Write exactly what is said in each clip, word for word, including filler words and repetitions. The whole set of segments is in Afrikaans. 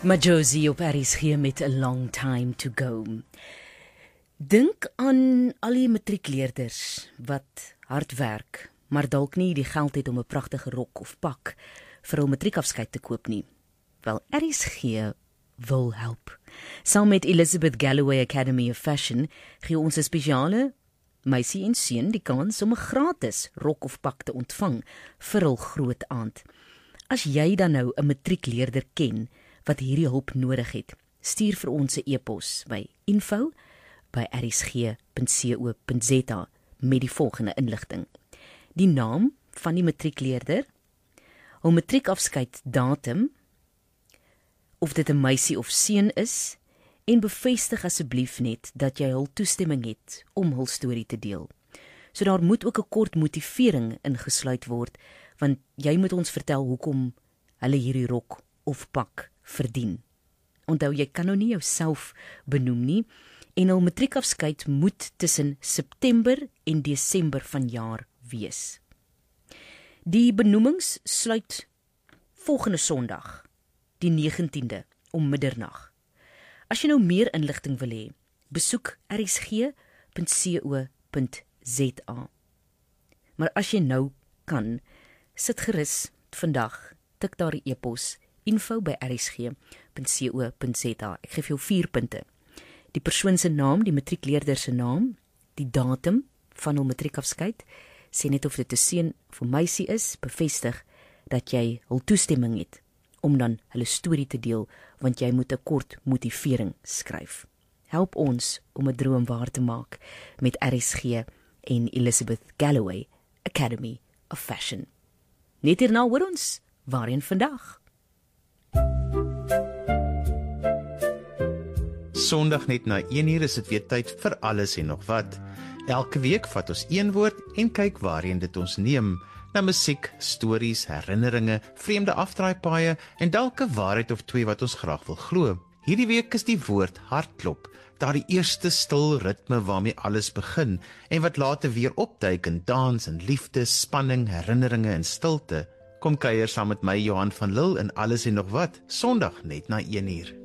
Majosi op R S G met A Long Time to Go. Dink aan al die matriekleerders wat hard werk, maar dalk nie die geld het om 'n pragtige rok of pak vir hul matriekafskeid te koop nie. Wel, R S G wil help. Saam met Elizabeth Galloway Academy of Fashion gee ons 'n spesiale meisie en seun die kans om 'n gratis rok of pak te ontvang vir hul groot aand. As jy dan nou 'n matriekleerder ken wat hierdie hulp nodig het, stuur vir ons 'n e-pos by info by r s g punt co punt z a met die volgende inligting: die naam van die matriekleerder, hul matriekafskeid datum, of dit 'n meisie of seun is, en bevestig asseblief net dat jy hul toestemming het om hul storie te deel. So daar moet ook 'n kort motivering ingesluit word, want jy moet ons vertel hoekom hulle hierdie rok of pak verdien. Onthou, jy kan nou nie jouself benoem nie, en hul matriekafskeid moet tussen September en Desember vanjaar wees. Die benoemings sluit volgende Sondag, die negentiende, om middernag. As jy nou meer inligting wil hê, besoek r s g punt co punt z a. Maar as jy nou kan, sit gerus vandag, tik daar die e-pos info by r s g punt co punt z a. Ek geef jou vier punte. Die persoon se naam, die matriekleerder se naam, die datum van hul matriekafskeid, sê net of dit 'n seun of 'n meisie is, bevestig dat jy hul toestemming het om dan hulle storie te deel, want jy moet 'n kort motivering skryf. Help ons om 'n droom waar te maak met R S G en Elizabeth Galloway Academy of Fashion. Net hierna hoor ons waarheen vandag. Sondag net na een uur is dit weer tyd vir alles en nog wat. Elke week vat ons een woord en kyk waarheen dit ons neem. Na musiek, stories, herinneringe, vreemde afdraaipaaie en dalk 'n waarheid of twee wat ons graag wil glo. Hierdie week is die woord hartklop, daardie eerste stil ritme waarmee alles begin en wat later weer opduik in dans en liefde, spanning, herinneringe en stilte. Kom kuier saam met my, Johan van Lille, in alles en nog wat, Sondag net na een uur.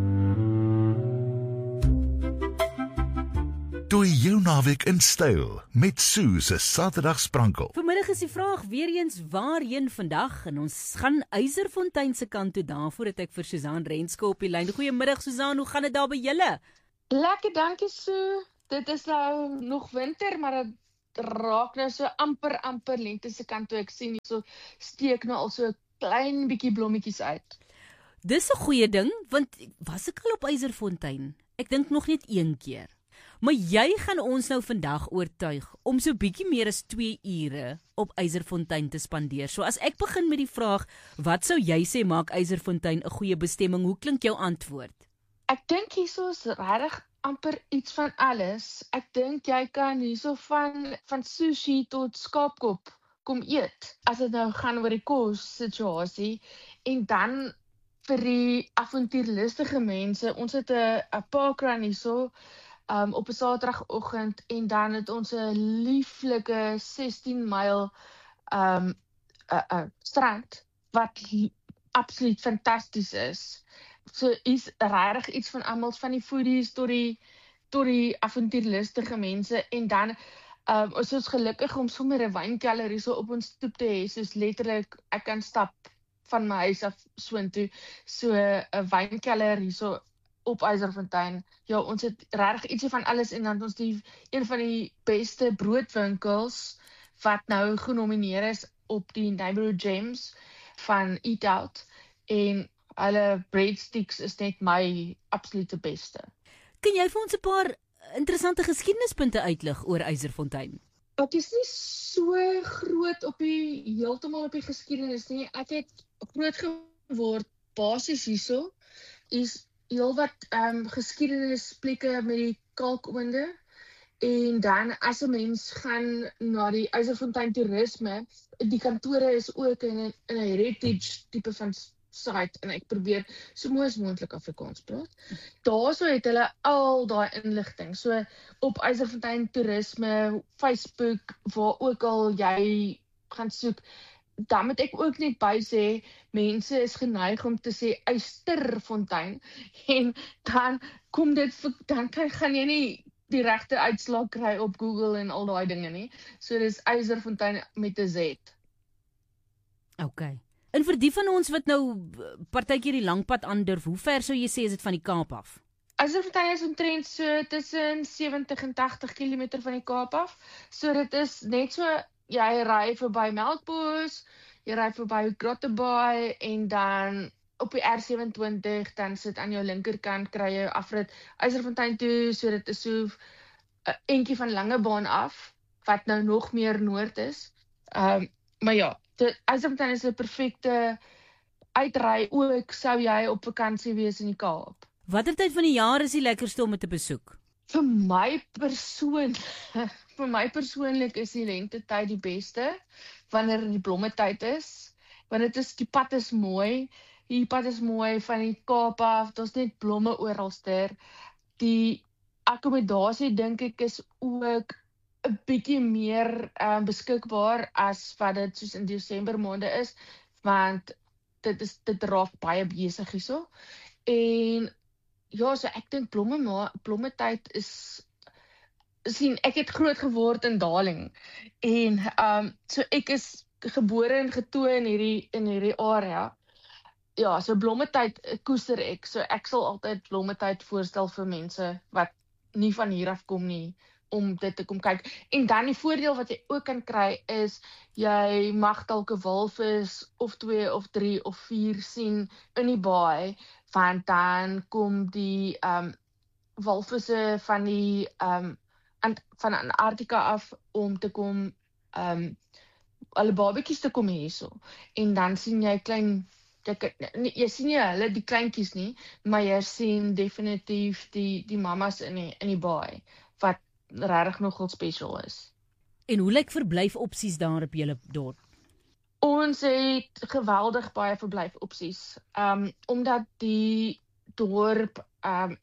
Doe jou naweek in styl met Sue se Saterdagsprankel. Vanmiddag is die vraag weer eens waarheen vandag, en ons gaan Eiserfontein se kant toe. Daarvoor het ek vir Susan Renske op die lyn. Goeiemiddag Susan, hoe gaan dit daar by julle? Lekker, dankie Sue. Dit is nou nog winter, maar dit raak nou so amper amper lente se kant toe. Ek sien so steek nou al so 'n klein bietjie blommetjies uit. Dis 'n goeie ding, want was ek al op Eiserfontein? Ek dink nog net een keer. Maar jy gaan ons nou vandag oortuig om so bietjie meer as twee ure op Eiserfontein te spandeer. So as ek begin met die vraag, wat sou jy sê maak Eiserfontein 'n goeie bestemming? Hoe klink jou antwoord? Ek dink hierso is regtig amper iets van alles. Ek dink jy kan hierso van van sushi tot skaapkop kom eet, as dit nou gaan oor die kos situasie. En dan vir die avontuurlustige mense, ons het 'n 'n parkrun hierso, Um, op 'n Saterdagoggend, en dan het ons 'n lieflike sestien myl um, uh, uh, strand wat absoluut fantasties is. So is regtig iets van almal, van die foodies tot die tot die avontuurlustige mense. En dan um, is ons gelukkig om sommer 'n wynkelder hier so op ons stoep te hê, soos letterlik ek kan stap van my huis af soontoe. So 'n wynkelder hier so op Eiserfontein. Ja, ons het regtig ietsie van alles, en dan het ons die een van die beste broodwinkels wat nou genomineer is op die Neighborhood Gems van Eat Out, en hulle breadsticks is net my absolute beste. Kan jy vir ons 'n paar interessante geskiedenispunte uitlig oor Eiserfontein? Dit is nie so groot op die heeltemal op die geskiedenis nie. Ek het groot geword basies hierso. Is heel wat um, geskiedenisplekke met die kalkoonde, en dan as 'n mens gaan na die Eiserfontein toerisme, die kantore is ook in 'n in 'n heritage tipe van site, en ek probeer so mooi as moontlik Afrikaans praat. Daarso het hulle al daai inligting. So op Eiserfontein toerisme, Facebook, waar ook al jy gaan soek, dan moet ek ook net by sê, mense is geneig om te sê Eysterfontein, en dan kom dit, dan kan, gaan jy nie die regte uitslag kry op Google en al daai dinge nie. So dis Eysterfontein met 'n Z. OK. En vir die van ons wat nou partykeer die lang pad aandurf, hoe ver sou jy sê is dit van die Kaap af? Eysterfontein is omtrent so tussen sewentig en tagtig kilometer van die Kaap af. So dit is net so, jy ry verby Melkbos, jy ry verby Grottebaai en dan op die R sewenentwintig, dan sit aan jou linkerkant, kry jy afrit Eysterfontein toe, so dit is so 'n entjie van Langebaan af, wat nou nog meer noord is. Um, maar ja, Eysterfontein is 'n perfekte uitry ook, sou jy op vakansie wees in die Kaap. Watter tyd van die jaar is die lekkerste om dit te besoek? Vir my persoon, vir my persoonlik is die lentetyd die beste, wanneer die blommetyd is, want dit is, die pad is mooi, die pad is mooi van die Kaap af, daar's net blomme oralster. Die akkommodasie dink ek is ook 'n bietjie meer um, beskikbaar as wat dit soos in Desember maande is, want dit is dit raak baie besig hierso. En ja, so ek dink blomme blommetyd is sien ek het groot geword in Darling. En um so ek is gebore en getoe in hierdie in hierdie area. Ja, so blommetyd koester ek. So ek sal altyd blommetyd voorstel vir mense wat nie van hier af kom nie, om dit te kom kyk. En dan die voordeel wat jy ook kan kry is, jy mag dalk 'n walvis of twee of drie of vier sien in die baai, want dan kom die um, walvisse van die um, van Antarktika af om te kom um, hulle babetjies te kom hierso. En dan sien jy klein, jy, jy sien nie hulle die kleintjies nie, maar jy sien definitief die die mammas in die in die baai, wat regtig nogal special is. En hoe lyk verblyfopsies daar op julle dorp? Ons het geweldig baie verblyfopsies, um, omdat die dorp um,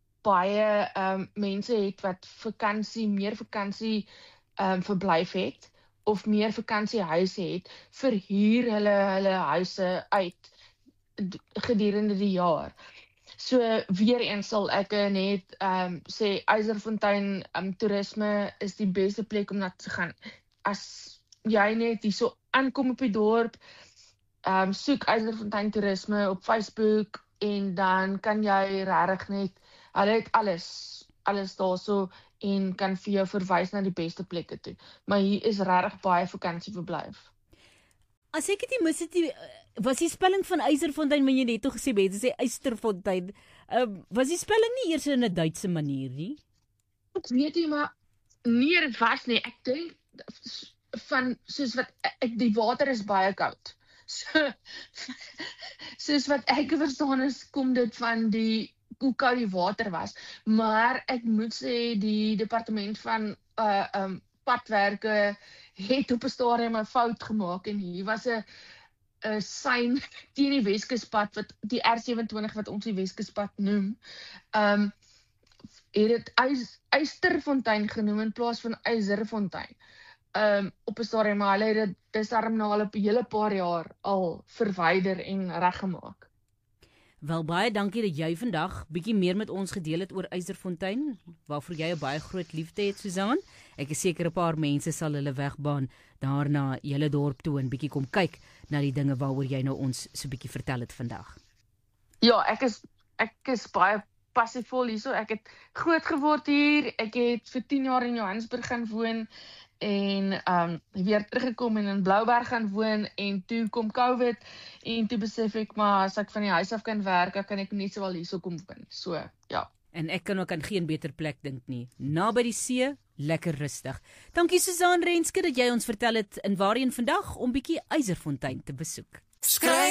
baie um, mense het wat vakansie, meer vakansie um, verblyf het, of meer vakansiehuise het, verhuur hulle hulle huise uit gedurende die jaar. So weer eens sal ek net um, sê Eysterfontein um, toerisme is die beste plek om na te gaan. As jy net hierso aankom op die dorp, um, soek Eysterfontein toerisme op Facebook en dan kan jy regtig net, hulle het alles, alles daarso en kan vir jou verwys na die beste plekke toe. Maar hier is regtig baie vakansieverblyf. As ek dit mis het, was die spelling van Eysterfontein, wat jy net toe gesê het, sê Eysterfontein, uh, was die spelling nie eers in 'n Duitse manier nie? Ek weet nie, maar nee, dit was nie. Ek dink van, soos wat, ek, die water is baie koud. So, soos wat ek verstaan is, kom dit van die, hoe koud die water was. Maar ek moet sê, die departement van uh, um, padwerke het op 'n stadium 'n fout gemaak, en hier was 'n 'n sein teen die Weskuspad, wat die R sewenentwintig wat ons die Weskuspad noem, um, het dit Eysterfontein genoem in plaas van Eysterfontein. Um, op 'n stadium, maar hulle het dit dis daarom na hulle 'n hele paar jaar al verwyder en reggemaak. Wel, baie dankie dat jy vandag bietjie meer met ons gedeel het oor Eysterfontein, waarvoor jy 'n baie groot liefde het, Susan. Ek is seker 'n paar mense sal hulle wegbaan daar na julle dorp toe en bietjie kom kyk na die dinge waaroor jy nou ons so bietjie vertel het vandag. Ja, ek is ek is baie passievol hierso. Ek het groot geword hier. Ek het vir tien jaar in Johannesburg gaan woon en um, weer teruggekom en in Blouberg gaan woon, en toe kom COVID en toe besef ek, maar as ek van die huis af kan werk, kan ek net sowel hierso kom woon. So, ja. En ek kan ook aan geen beter plek dink nie. Naby die see, lekker rustig. Dankie Susan Renske dat jy ons vertel het in waarheen vandag om bietjie Eysterfontein te besoek. Skry